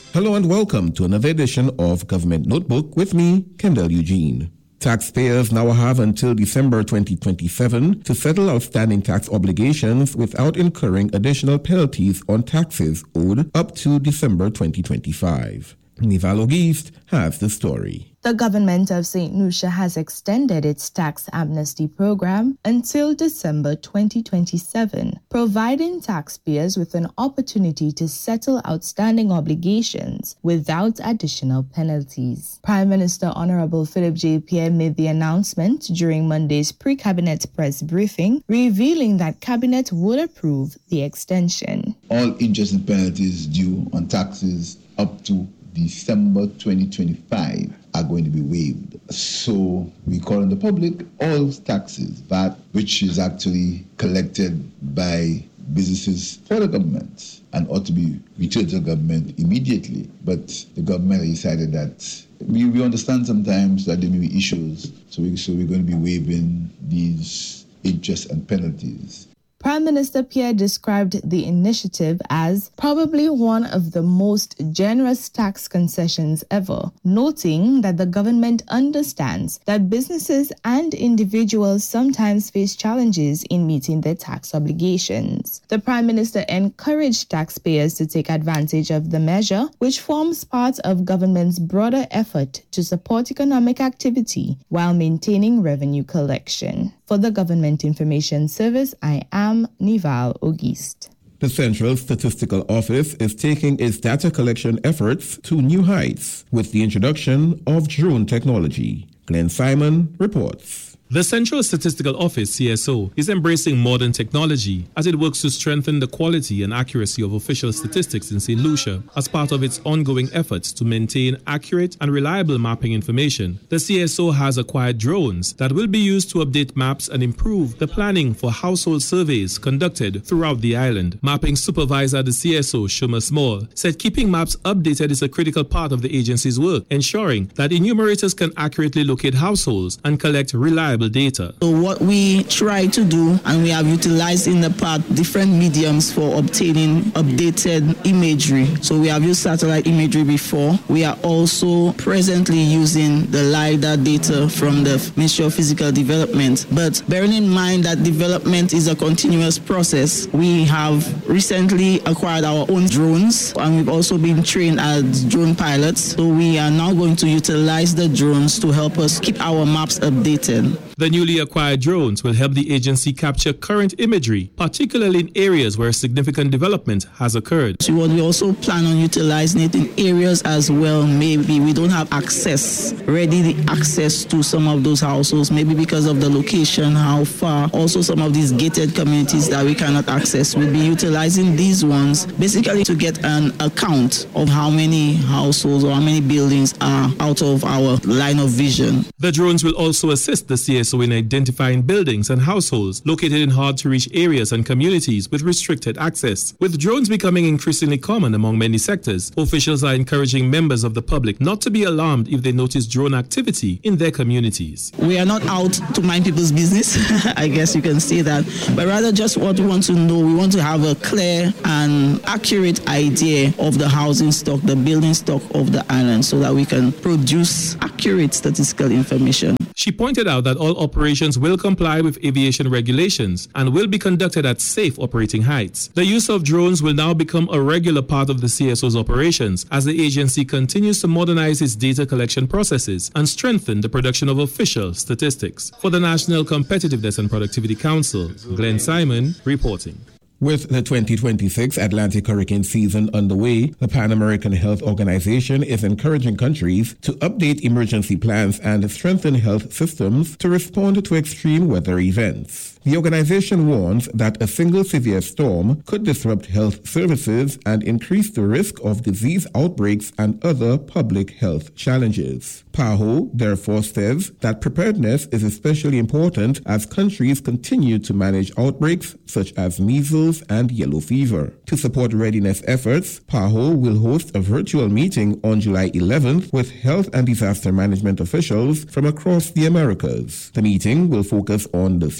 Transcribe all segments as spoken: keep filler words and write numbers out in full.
Hello and welcome to another edition of Government Notebook with me, Kendall Eugene. Taxpayers now have until December twenty twenty-seven to settle outstanding tax obligations without incurring additional penalties on taxes owed up to December twenty twenty-five. Nival Auguste has the story. The government of Saint Lucia has extended its tax amnesty program until December twenty twenty-seven, providing taxpayers with an opportunity to settle outstanding obligations without additional penalties. Prime Minister Honorable Philip J. Pierre made the announcement during Monday's pre-cabinet press briefing, revealing that cabinet would approve the extension. All interest and penalties due on taxes up to December twenty twenty-five are going to be waived. So we call on the public, all taxes, V A T, which is actually collected by businesses for the government and ought to be returned to the government immediately. But the government decided that we, we understand sometimes that there may be issues, so, we, so we're going to be waiving these interest and penalties. Prime Minister Pierre described the initiative as probably one of the most generous tax concessions ever, noting that the government understands that businesses and individuals sometimes face challenges in meeting their tax obligations. The Prime Minister encouraged taxpayers to take advantage of the measure, which forms part of government's broader effort to support economic activity while maintaining revenue collection. For the Government Information Service, I am Nival Auguste. The Central Statistical Office is taking its data collection efforts to new heights with the introduction of drone technology. Glenn Simon reports. The Central Statistical Office, C S O, is embracing modern technology as it works to strengthen the quality and accuracy of official statistics in Saint Lucia as part of its ongoing efforts to maintain accurate and reliable mapping information. The C S O has acquired drones that will be used to update maps and improve the planning for household surveys conducted throughout the island. Mapping supervisor at the C S O, Shuma Small, said keeping maps updated is a critical part of the agency's work, ensuring that enumerators can accurately locate households and collect reliable data. So what we try to do, and we have utilized in the past different mediums for obtaining updated imagery. So we have used satellite imagery before. We are also presently using the LiDAR data from the Ministry of Physical Development. But bearing in mind that development is a continuous process, we have recently acquired our own drones, and we've also been trained as drone pilots. So we are now going to utilize the drones to help us keep our maps updated. The newly acquired drones will help the agency capture current imagery, particularly in areas where significant development has occurred. So we also plan on utilizing it in areas as well. Maybe we don't have access, ready access to some of those households, maybe because of the location, how far. Also some of these gated communities that we cannot access. We'll be utilizing these ones basically to get an account of how many households or how many buildings are out of our line of vision. The drones will also assist the C S O in identifying buildings and households located in hard-to-reach areas and communities with restricted access. With drones becoming increasingly common among many sectors, officials are encouraging members of the public not to be alarmed if they notice drone activity in their communities. We are not out to mind people's business, I guess you can say that, but rather just what we want to know. We want to have a clear and accurate idea of the housing stock, the building stock of the island, so that we can produce accurate statistical information. She pointed out that all operations will comply with aviation regulations and will be conducted at safe operating heights. The use of drones will now become a regular part of the C S O's operations as the agency continues to modernize its data collection processes and strengthen the production of official statistics. For the National Competitiveness and Productivity Council, Glenn Simon reporting. With the twenty twenty-six Atlantic hurricane season underway, the Pan American Health Organization is encouraging countries to update emergency plans and strengthen health systems to respond to extreme weather events. The organization warns that a single severe storm could disrupt health services and increase the risk of disease outbreaks and other public health challenges. PAHO therefore says that preparedness is especially important as countries continue to manage outbreaks such as measles and yellow fever. To support readiness efforts, PAHO will host a virtual meeting on July eleventh with health and disaster management officials from across the Americas. The meeting will focus on the strengthening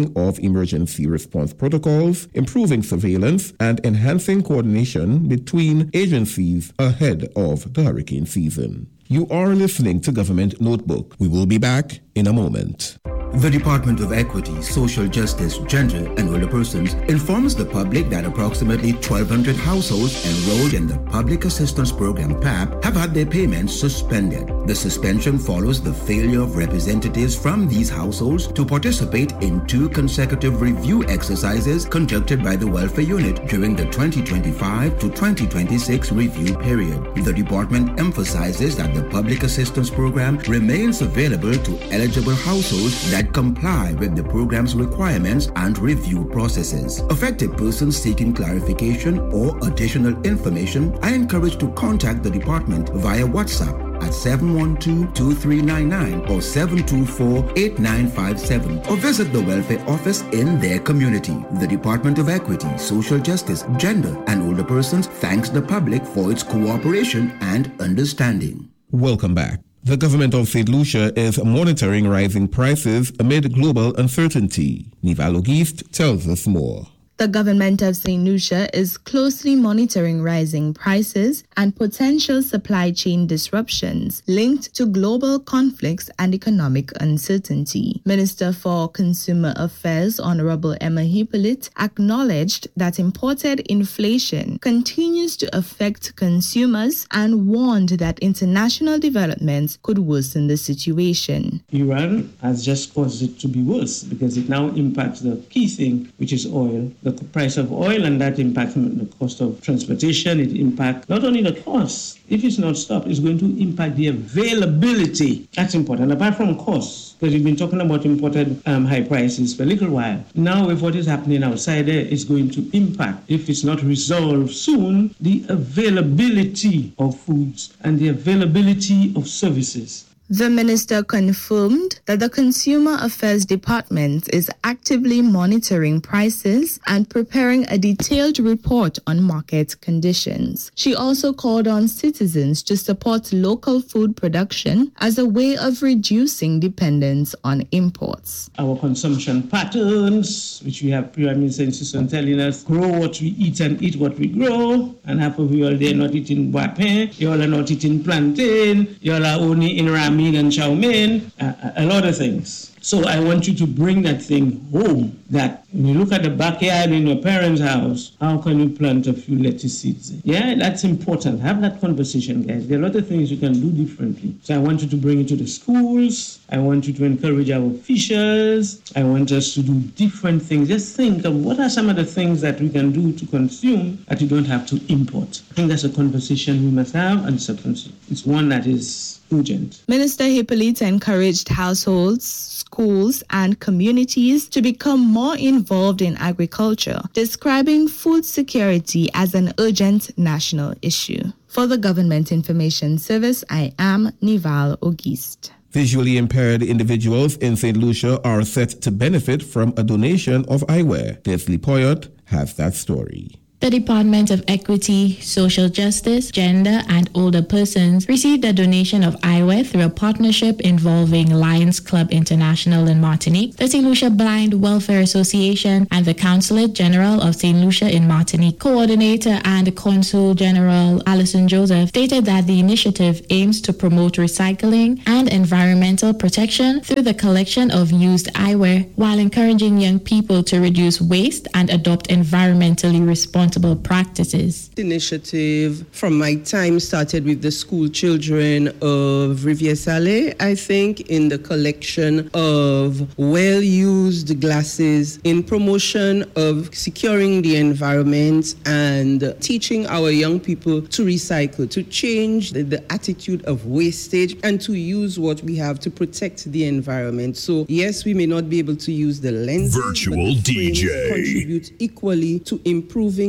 strengthening of emergency response protocols, improving surveillance, and enhancing coordination between agencies ahead of the hurricane season. You are listening to Government Notebook. We will be back in a moment. The Department of Equity, Social Justice, Gender and Older Persons informs the public that approximately twelve hundred households enrolled in the Public Assistance Program P A P have had their payments suspended. The suspension follows the failure of representatives from these households to participate in two consecutive review exercises conducted by the Welfare Unit during the twenty twenty-five to twenty twenty-six review period. The department emphasizes that the Public Assistance Program remains available to eligible households that comply with the program's requirements and review processes. Affected persons seeking clarification or additional information are encouraged to contact the department via WhatsApp at seven one two, two three nine nine or seven two four, eight nine five seven or visit the welfare office in their community. The Department of Equity, Social Justice, Gender and Older Persons thanks the public for its cooperation and understanding. Welcome back. The government of Saint Lucia is monitoring rising prices amid global uncertainty. Nival Auguste tells us more. The government of Saint Lucia is closely monitoring rising prices and potential supply chain disruptions linked to global conflicts and economic uncertainty. Minister for Consumer Affairs, Honorable Emma Hippolyte, acknowledged that imported inflation continues to affect consumers and warned that international developments could worsen the situation. Iran has just caused it to be worse because it now impacts the key thing, which is oil. The price of oil, and that impacts the cost of transportation. It impacts not only the cost, if it's not stopped, it's going to impact the availability. That's important, apart from costs, because we've been talking about imported um, high prices for a little while. Now, with what is happening outside there, it's going to impact, if it's not resolved soon, the availability of foods and the availability of services. The minister confirmed that the Consumer Affairs Department is actively monitoring prices and preparing a detailed report on market conditions. She also called on citizens to support local food production as a way of reducing dependence on imports. Our consumption patterns, which we have Prime Minister insisted on telling us, grow what we eat and eat what we grow, and half of you all there not eating wapin, you all are not eating plantain, you all are only in ram and chow mein, a, a lot of things. So I want you to bring that thing home, that when you look at the backyard in your parents' house, how can you plant a few lettuce seeds? Yeah, that's important. Have that conversation, guys. There are a lot of things you can do differently. So I want you to bring it to the schools. I want you to encourage our fishers. I want us to do different things. Just think of what are some of the things that we can do to consume that you don't have to import. I think that's a conversation we must have, and it's, a, it's one that is urgent. Minister Hippolyte encouraged households, schools, and communities to become more involved in agriculture, describing food security as an urgent national issue. For the Government Information Service, I am Nival Auguste. Visually impaired individuals in Saint Lucia are set to benefit from a donation of eyewear. Desley Poyot has that story. The Department of Equity, Social Justice, Gender and Older Persons received a donation of eyewear through a partnership involving Lions Club International in Martinique, the Saint Lucia Blind Welfare Association, and the Consulate General of Saint Lucia in Martinique. Coordinator and Consul General Alison Joseph stated that the initiative aims to promote recycling and environmental protection through the collection of used eyewear, while encouraging young people to reduce waste and adopt environmentally responsible practices. The initiative from my time started with the school children of Riviere Salé, I think, in the collection of well-used glasses, in promotion of securing the environment and teaching our young people to recycle, to change the, the attitude of wastage and to use what we have to protect the environment. So yes, we may not be able to use the lenses, Virtual but the D J contribute equally to improving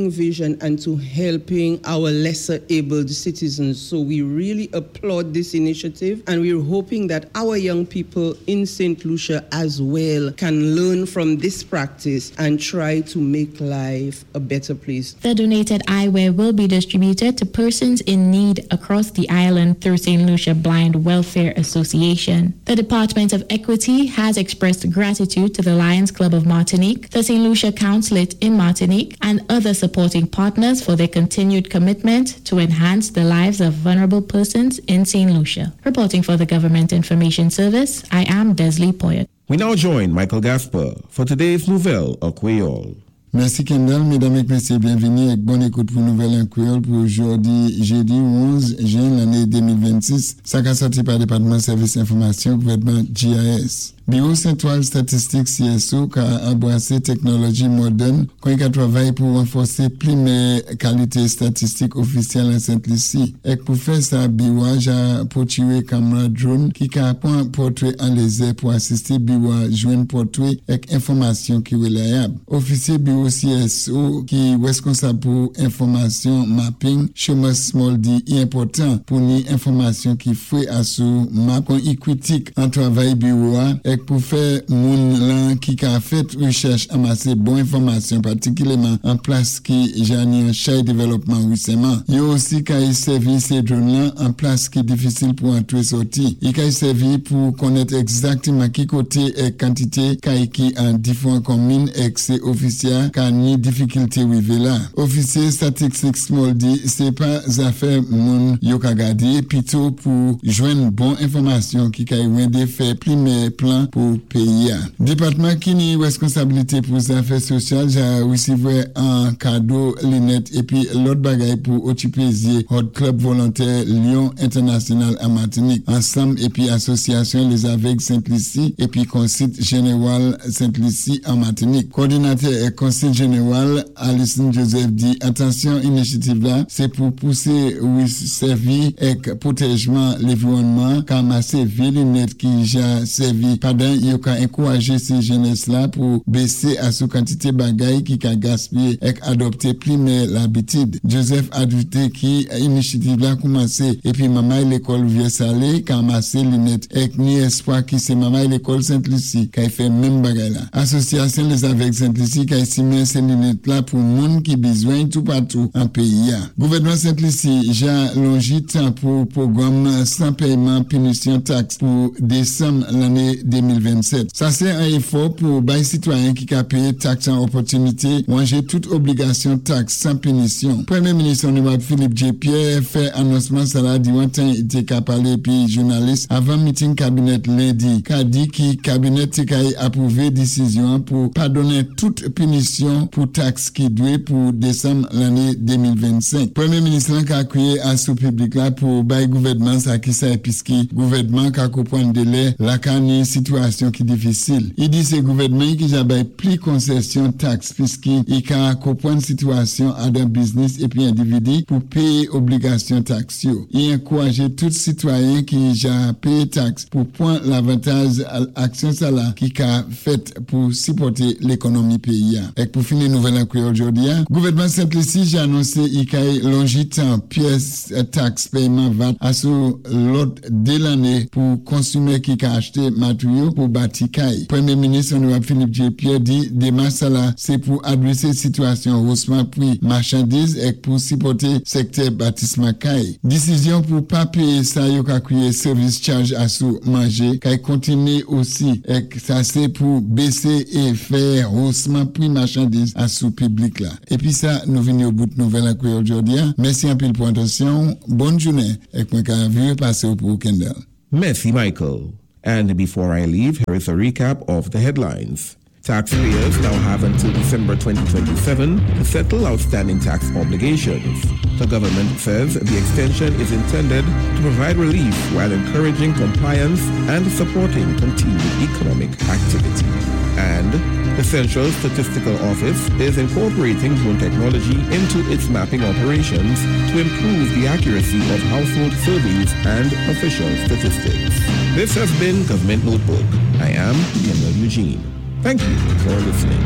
long vision and to helping our lesser abled citizens. So we really applaud this initiative, and we're hoping that our young people in Saint Lucia as well can learn from this practice and try to make life a better place. The donated eyewear will be distributed to persons in need across the island through Saint Lucia Blind Welfare Association. The Department of Equity has expressed gratitude to the Lions Club of Martinique, the Saint Lucia Consulate in Martinique, and other supporting partners for their continued commitment to enhance the lives of vulnerable persons in Saint Lucia. Reporting for the Government Information Service, I am Desley Poyet. We now join Michael Gasper for today's Nouvelle en Creole. Merci Kendall, mesdames et messieurs, bienvenue et bonne écoute pour Nouvelle en Creole pour aujourd'hui, jeudi onze juin l'année deux mille vingt-six. Ça a sorti par le département de services information gouvernement G I S. Bureau Central Statistique C S O qui a embrassé technologie moderne, qui a travaillé pour renforcer plus mes qualités statistiques officielles en Saint-Lucie. Et pour faire ça, Bureau a porté caméra drone qui a pris un portrait en laser pour assister Bureau à joindre portrait avec information qui est reliable. Officier Bureau C S O qui est responsable pour information mapping, chemin small d est important pour ni information qui fait à sous map critique en travail Bureau et pour faire moun lan qui a fait recherche amasser bonne information particulièrement en place qui j'en chez développement récemment. Il y a aussi qui servi ces drones là en place qui est difficile pour entrer sortir. Il qui servi pour connaître exactement qui côté et quantité qui en différents communes et c'est officiel qui ni difficulté arriver là. Officier statistique small d c'est pas affaire moun yo ka garder plutôt pour joindre bonne information qui ka de faire primer plan pour pays. Département qui ni responsabilité pour les affaires sociales, j'ai reçu un cadeau lunette et puis l'autre bagaille pour occuper Hot Club volontaire Lyon International à Martinique ensemble et puis association les aveugles Saint-Lucie et puis conseil général Saint-Lucie à Martinique. Coordinateur et conseil général Alison Joseph dit attention initiative là c'est pour pousser oui servir et protégement l'environnement comme assez ville lunette qui j'ai servi pendant il a encouragé ces jeunesses là pour baisser à sous quantité bagaille qui a gaspillé et adopter plus mais l'habitude. Joseph a ajouté qui initiative là commencé et puis maman l'école Vieux Salé qui a amassé lunettes et ni espoir qui c'est maman l'école Sainte-Lucie qui a fait même bagaille là. Association les aveugles Sainte-Lucie qui a estimé ces lunettes là pour monde qui besoin tout partout en pays. Gouvernement Sainte-Lucie j'ai longé temps pour programme sans paiement punition taxe pour décembre l'année deux mille vingt-sept. Ça c'est un effort pour les citoyens qui ont payé taxe en opportunité, manger toute obligation taxe sans punition. Premier ministre Philippe J. Pierre fait annoncement ça là dimanche était qu'a parlé puis journaliste avant meeting cabinet lundi qu'a dit que cabinet a approuvé décision pour pardonner toute punition pour taxe qui doit pour décembre l'année deux mille vingt-cinq. Premier ministre a crié à ce public là pour bail gouvernement ça qui ça puisque gouvernement qu'a comprendre délai la cani situation qui difficile. Il dit c'est gouvernement qui a bail plus concession taxe puisqu'il a comprendre situation à d'un business et puis individu pour payer obligation taxe. Il encourage tout citoyen qui a payé taxe pour prendre l'avantage à l'action salaire qui a fait pour supporter l'économie pays. Et pour finir nouvelle en créole aujourd'hui, gouvernement Saint-Lucie j'ai annoncé il a longitan pièce taxe paiement V A T à sous l'autre de l'année pour consommer qui a acheté matériaux pour bâtir caille. Premier ministre honorable Philippe J. Pierre dit démarche là c'est pour adresser situation haussement prix marchandises et pour supporter secteur bâtiment caille. Décision pour pas payer ça yo ka créer service charge à sous manger qui continue aussi et ça c'est pour baisser et faire haussement prix marchandises à sous public là. Et puis ça nous venons au bout de nouvelle à aujourd'hui. Merci un peu pour attention. Bonne journée et qu'on va passer au pour Kendall. Merci Michael. And before I leave, here is a recap of the headlines. Taxpayers now have until December twenty twenty-seven to settle outstanding tax obligations. The government says the extension is intended to provide relief while encouraging compliance and supporting continued economic activity. And the Central Statistical Office is incorporating drone technology into its mapping operations to improve the accuracy of household surveys and official statistics. This has been Government Notebook. I am Kendall Eugene. Thank you for listening.